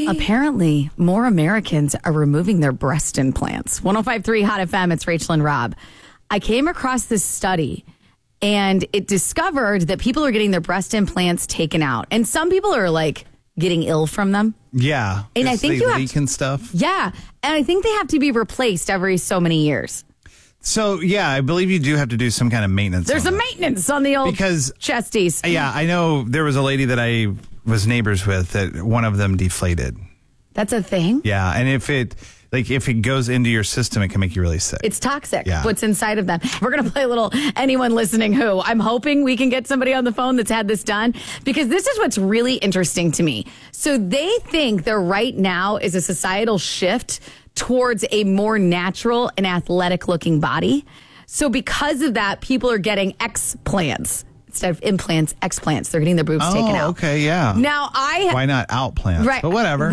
Apparently, more Americans are removing their breast implants. 105.3 Hot FM, it's Rachel and Rob. I came across this study, and it discovered that people are getting their breast implants taken out. And some people are, like, getting ill from them. Yeah. And I think you have leak and stuff. Yeah. And I think they have to be replaced every so many years. So, yeah, I believe you do have to do some kind of maintenance. There's a maintenance on the old chesties. Yeah, I know there was a lady that I was neighbors with that one of them deflated. That's a thing? Yeah, and if it goes into your system, it can make you really sick. It's toxic, yeah. What's inside of them. We're going to play a little anyone listening who. I'm hoping we can get somebody on the phone that's had this done, because this is what's really interesting to me. So they think there right now is a societal shift towards a more natural and athletic looking body. So because of that, people are getting explants. Instead of implants, explants. They're getting their boobs taken out. Okay, yeah. Now why not outplants? Right. But whatever.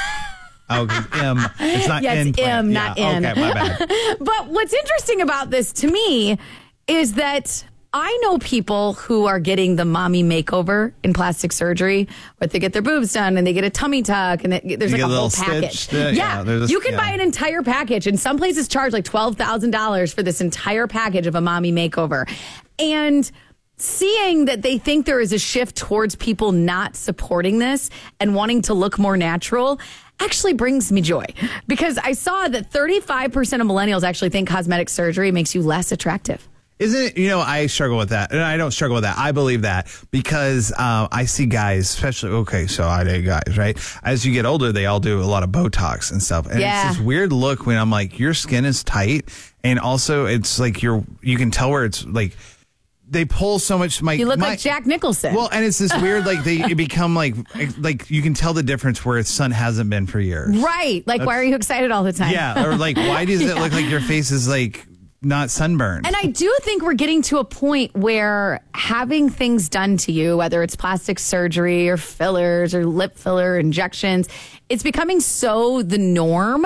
Oh, M. It's not yes, implant. M, not N. Okay, my bad. But what's interesting about this to me is that I know people who are getting the mommy makeover in plastic surgery, where they get their boobs done and they get a tummy tuck and there's like a whole package. You can buy an entire package, and some places charge like $12,000 for this entire package of a mommy makeover. And seeing that they think there is a shift towards people not supporting this and wanting to look more natural actually brings me joy, because I saw that 35% of millennials actually think cosmetic surgery makes you less attractive. Isn't it, I struggle with that. And I don't struggle with that. I believe that because I see guys, especially, so I date guys, right? As you get older, they all do a lot of Botox and stuff. And it's this weird look when I'm like, your skin is tight. And also it's like you can tell where it's like, they pull so much. You look like Jack Nicholson. Well, and it's this weird, like they become like you can tell the difference where the sun hasn't been for years. Right. Like, why are you excited all the time? Yeah. Or like, why does it look like your face is like not sunburned? And I do think we're getting to a point where having things done to you, whether it's plastic surgery or fillers or lip filler injections, it's becoming so the norm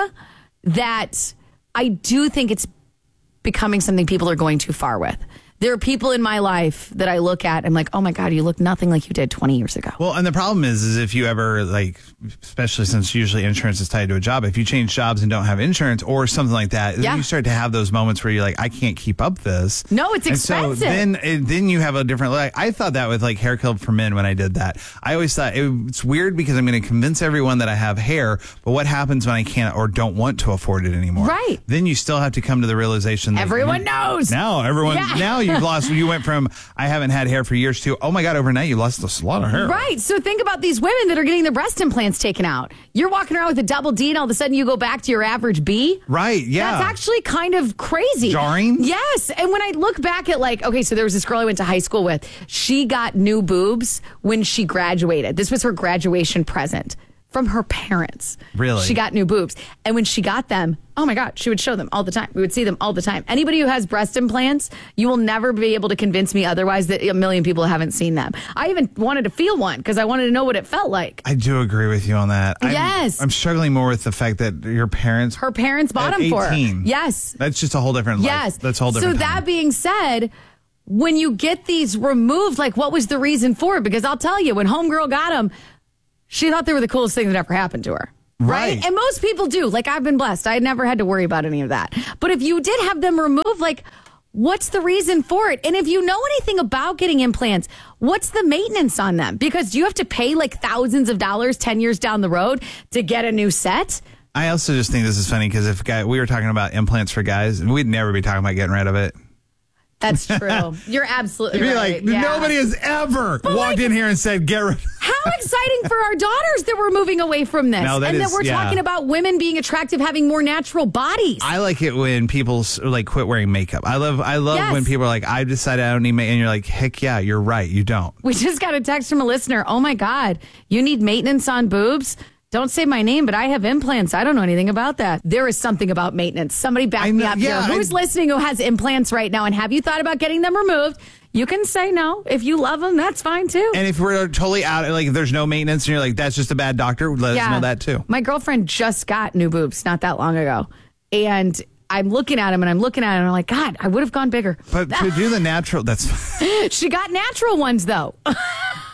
that I do think it's becoming something people are going too far with. There are people in my life that I look at, I'm like, oh my God, you look nothing like you did 20 years ago. Well, and the problem is if you ever, like, especially since usually insurance is tied to a job, if you change jobs and don't have insurance or something like that, then you start to have those moments where you're like, I can't keep up this. No, it's expensive. So then you have a different, like, I thought that with like Hair Club for Men when I did that. I always thought it's weird because I'm going to convince everyone that I have hair, but what happens when I can't or don't want to afford it anymore? Right. Then you still have to come to the realization that everyone knows. Now you went from I haven't had hair for years to, oh my God, overnight you lost a lot of hair. Right. So think about these women that are getting their breast implants taken out. You're walking around with a double D and all of a sudden you go back to your average B. Right. Yeah. That's actually kind of crazy. Jarring. Yes. And when I look back at so there was this girl I went to high school with. She got new boobs when she graduated. This was her graduation present from her parents. Really? She got new boobs. And when she got them, oh my God, she would show them all the time. We would see them all the time. Anybody who has breast implants, you will never be able to convince me otherwise that a million people haven't seen them. I even wanted to feel one because I wanted to know what it felt like. I do agree with you on that. Yes. I'm struggling more with the fact that her parents bought them for her. Yes. That's just a whole different life. Yes. That's a whole different So time. that being said, when you get these removed, like what was the reason for it? Because I'll tell you, when homegirl got them, she thought they were the coolest thing that ever happened to her. Right? And most people do. Like, I've been blessed. I never had to worry about any of that. But if you did have them removed, like, what's the reason for it? And if you know anything about getting implants, what's the maintenance on them? Because you have to pay like thousands of dollars 10 years down the road to get a new set. I also just think this is funny because we were talking about implants for guys, and we'd never be talking about getting rid of it. That's true. You're absolutely right. Like, nobody has ever walked in here and said, get rid. How exciting for our daughters that we're moving away from this. That we're talking about women being attractive, having more natural bodies. I like it when people like quit wearing makeup. I love when people are like, I decided I don't need makeup. And you're like, heck yeah, you're right. You don't. We just got a text from a listener. Oh my God, you need maintenance on boobs? Don't say my name, but I have implants. I don't know anything about that. There is something about maintenance. Somebody back me up here. Who's listening who has implants right now? And have you thought about getting them removed? You can say no. If you love them, that's fine too. And if we're totally out, like if there's no maintenance and you're like, that's just a bad doctor, let us know that too. My girlfriend just got new boobs not that long ago. And I'm looking at them and I'm like, God, I would have gone bigger. But to do the natural, that's... She got natural ones though.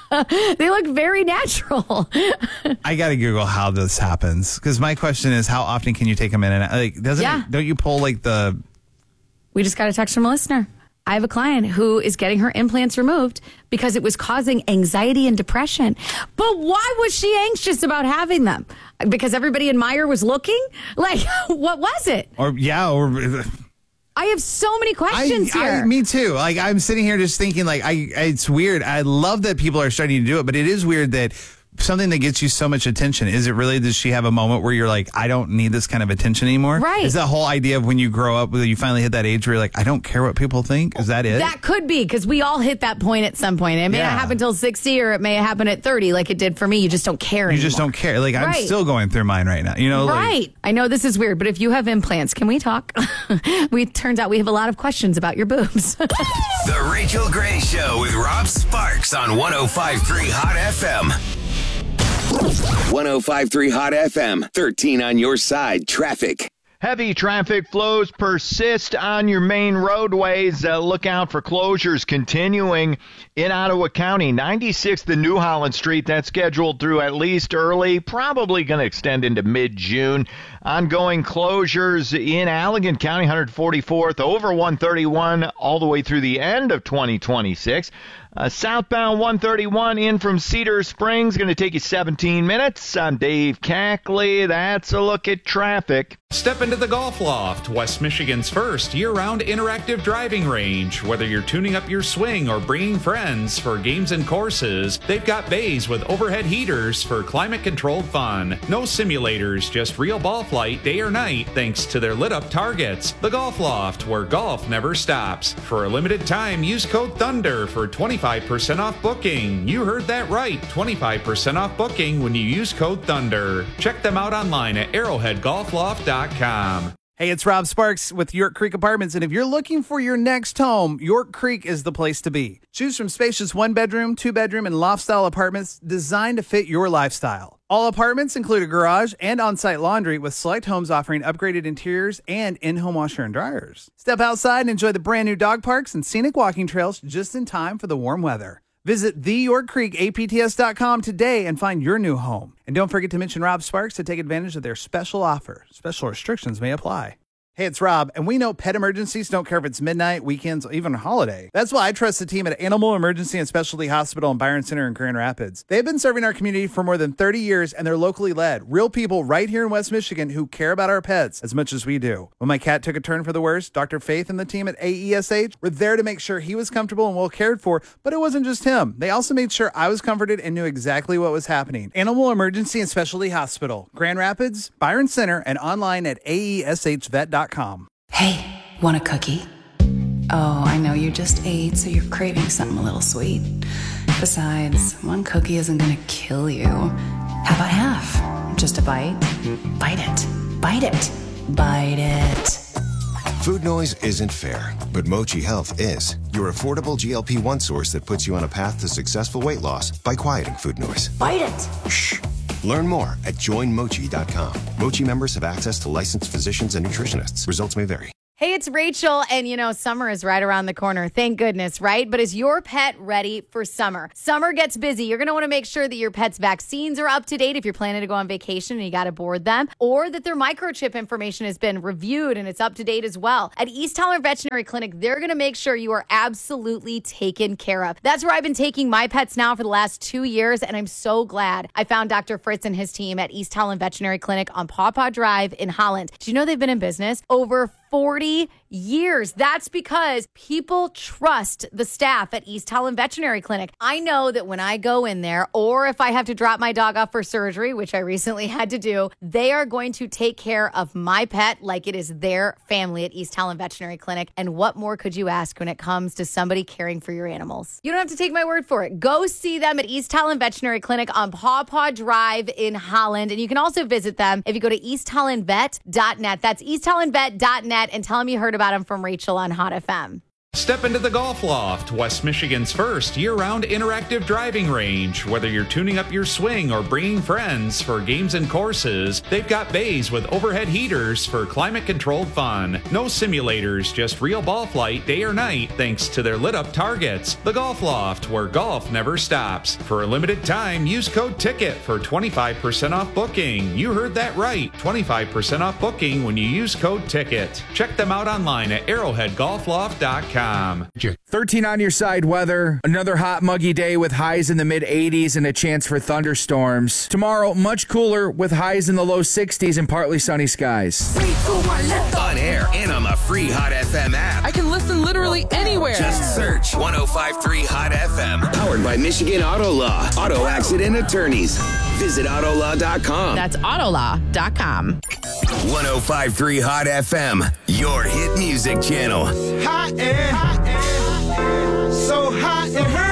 They look very natural. I got to Google how this happens because my question is, how often can you take them in and out? Like, don't you pull like the? We just got a text from a listener. I have a client who is getting her implants removed because it was causing anxiety and depression. But why was she anxious about having them? Because everybody in Meijer was looking? Like, what was it? Or I have so many questions here. Me too. Like, I'm sitting here just thinking, like, it's weird. I love that people are starting to do it, but it is weird that something that gets you so much attention. Is it really, does she have a moment where you're like, I don't need this kind of attention anymore? Right. Is that whole idea of when you grow up, you finally hit that age where you're like, I don't care what people think? Is that it? That could be, because we all hit that point at some point. It may not happen until 60 or it may happen at 30 like it did for me. You just don't care anymore. You just don't care. Like, I'm still going through mine right now. You know, right. I know this is weird, but if you have implants, can we talk? Turns out we have a lot of questions about your boobs. The Rachel Gray Show with Rob Sparks on 105.3 Hot FM. 105.3 Hot FM, 13 on your side, traffic. Heavy traffic flows persist on your main roadways. Look out for closures continuing in Ottawa County. 96th and New Holland Street, that's scheduled through at least early, probably going to extend into mid-June. Ongoing closures in Allegan County, 144th, over 131, all the way through the end of 2026. Southbound 131 in from Cedar Springs, going to take you 17 minutes. I'm Dave Cackley. That's a look at traffic. Step into the Golf Loft, West Michigan's first year-round interactive driving range. Whether you're tuning up your swing or bringing friends for games and courses, they've got bays with overhead heaters for climate-controlled fun. No simulators, just real ball flight day or night thanks to their lit-up targets. The Golf Loft, where golf never stops. For a limited time, use code THUNDER for 25% off booking. You heard that right, 25% off booking when you use code THUNDER. Check them out online at arrowheadgolfloft.com. Hey, it's Rob Sparks with York Creek Apartments, and if you're looking for your next home, York Creek is the place to be. Choose from spacious 1-bedroom, 2-bedroom, and loft-style apartments designed to fit your lifestyle. All apartments include a garage and on-site laundry, with select homes offering upgraded interiors and in-home washer and dryers. Step outside and enjoy the brand-new dog parks and scenic walking trails just in time for the warm weather. Visit theyorkcreekapts.com today and find your new home. And don't forget to mention Rob Sparks to take advantage of their special offer. Special restrictions may apply. Hey, it's Rob, and we know pet emergencies don't care if it's midnight, weekends, or even a holiday. That's why I trust the team at Animal Emergency and Specialty Hospital in Byron Center in Grand Rapids. They've been serving our community for more than 30 years, and they're locally led. Real people right here in West Michigan who care about our pets as much as we do. When my cat took a turn for the worse, Dr. Faith and the team at AESH were there to make sure he was comfortable and well cared for, but it wasn't just him. They also made sure I was comforted and knew exactly what was happening. Animal Emergency and Specialty Hospital, Grand Rapids, Byron Center, and online at aeshvet.com. Hey, want a cookie? Oh, I know you just ate, so you're craving something a little sweet. Besides, one cookie isn't gonna kill you. How about half? Just a bite? Bite it. Bite it. Bite it. Food noise isn't fair, but Mochi Health is. Your affordable GLP-1 source that puts you on a path to successful weight loss by quieting food noise. Bite it. Shh. Learn more at joinmochi.com. Mochi members have access to licensed physicians and nutritionists. Results may vary. Hey, it's Rachel, and summer is right around the corner. Thank goodness, right? But is your pet ready for summer? Summer gets busy. You're going to want to make sure that your pet's vaccines are up to date if you're planning to go on vacation and you got to board them, or that their microchip information has been reviewed and it's up to date as well. At East Holland Veterinary Clinic, they're going to make sure you are absolutely taken care of. That's where I've been taking my pets now for the last 2 years, and I'm so glad I found Dr. Fritz and his team at East Holland Veterinary Clinic on Paw Paw Drive in Holland. Do you know they've been in business over 40 years. That's because people trust the staff at East Holland Veterinary Clinic. I know that when I go in there, or if I have to drop my dog off for surgery, which I recently had to do, they are going to take care of my pet like it is their family at East Holland Veterinary Clinic. And what more could you ask when it comes to somebody caring for your animals? You don't have to take my word for it. Go see them at East Holland Veterinary Clinic on Paw Paw Drive in Holland. And you can also visit them if you go to easthollandvet.net. That's easthollandvet.net, and tell them you heard about them from Rachel on Hot FM. Step into the Golf Loft, West Michigan's first year-round interactive driving range. Whether you're tuning up your swing or bringing friends for games and courses, they've got bays with overhead heaters for climate-controlled fun. No simulators, just real ball flight day or night thanks to their lit-up targets. The Golf Loft, where golf never stops. For a limited time, use code TICKET for 25% off booking. You heard that right, 25% off booking when you use code TICKET. Check them out online at arrowheadgolfloft.com. 13 on your side weather. Another hot, muggy day with highs in the mid-80s and a chance for thunderstorms. Tomorrow, much cooler with highs in the low 60s and partly sunny skies. On air and on the free Hot FM app. I can listen literally anywhere. Just search 105.3 Hot FM. Powered by Michigan Auto Law. Auto accident attorneys. Visit Autolaw.com. That's Autolaw.com. 105.3 Hot FM. Your hit music channel. Hot air, so hot and hurt.